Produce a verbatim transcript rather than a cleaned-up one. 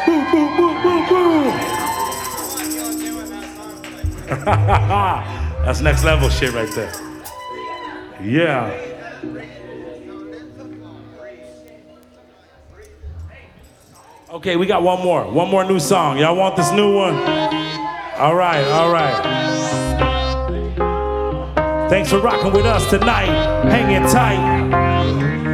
That's next level shit right there. Yeah. Okay, we got one more. One more new song. Y'all want this new one? All right, all right. Thanks for rocking with us tonight. Hanging tight.